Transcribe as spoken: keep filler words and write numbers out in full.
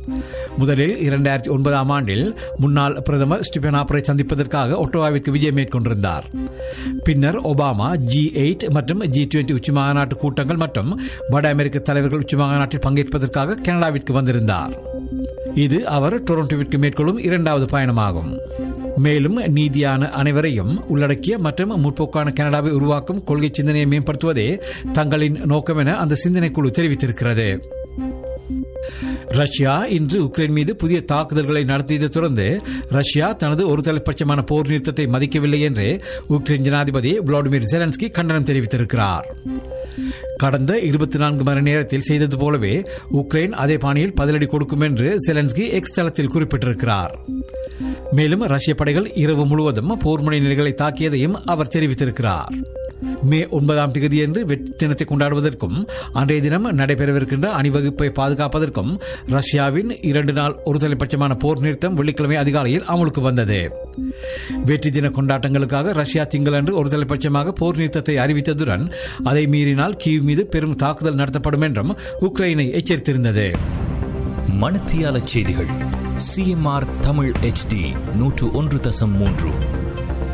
முதலில் இரண்டாயிரத்தி ஒன்பதாம் ஆண்டில் முன்னாள் பிரதமர் ஸ்டீபன் ஹாப்பரை சந்திப்பதற்காக ஒட்டோவாவிற்கு விஜயம் மேற்கொண்டிருந்தார். பின்னர் ஒபாமா ஜி எயிட் மற்றும் ஜி டுவெண்டி உச்சி மாநாட்டு கூட்டங்கள் மற்றும் வட அமெரிக்க தலைவர்கள் உச்சி மாநாட்டில் பங்கேற்பதற்காக கனடாவிற்கு வந்திருந்தார். இது அவர் டொரண்டோவிற்கு மேற்கொள்ளும் இரண்டாவது பயணமாகும். மேலும் நீதியான அனைவரையும் உள்ளடக்கிய மற்றும் முற்போக்கான கனடாவை உருவாக்கும் கொள்கை சிந்தனையை மேம்படுத்துவதே தங்களின் நோக்கம் என அந்த சிந்தனை குழு தெரிவித்திருக்கிறது. ரஷ்யா இன்று உக்ரைன் மீது புதிய தாக்குதல்களை நடத்தியதை தொடர்ந்து ரஷ்யா தனது ஒரு தலைப்பட்சமான போர் நிறுத்தத்தை மதிக்கவில்லை என்று உக்ரைன் ஜனாதிபதி விளாடிமிர் ஜெலன்ஸ்கி கண்டனம் தெரிவித்திருக்கிறார். கடந்த இருபத்தி நான்கு மணி நேரத்தில் செய்தது போலவே உக்ரைன் அதே பாணியில் பதிலடி கொடுக்கும் என்று ஜெலன்ஸ்கி எக்ஸ் தளத்தில் குறிப்பிட்டிருக்கிறார். மேலும் ரஷ்ய படைகள் இரவு முழுவதும் போர் முனை நிலைகளை தாக்கியதையும் அவர் தெரிவித்திருக்கிறார். மே ஒன்பதாம் தேதியன்று வெற்றி தினத்தை கொண்டாடுவதற்கும் அன்றைய தினம் நடைபெறவிருக்கின்ற அணிவகுப்பை பாதுகாப்பதற்கும் ரஷ்யாவின் இரண்டு நாள் ஒரு தலைப்பட்சமான போர் நிறுத்தம் வெள்ளிக்கிழமை அதிகாலையில் அமலுக்கு வந்தது. வெற்றி தின கொண்டாட்டங்களுக்காக ரஷ்யா திங்களன்று ஒரு தலைப்பட்சமாக போர் நிறுத்தத்தை அறிவித்ததுடன் அதை மீறினால் கீவ் மீது பெரும் தாக்குதல் நடத்தப்படும் என்றும் உக்ரைனை எச்சரித்திருந்தது. மணத்தியால செய்திகள் சிஎம்ஆர் தமிழ் எச்டி நூற்று ஒன்று தசம் மூன்று.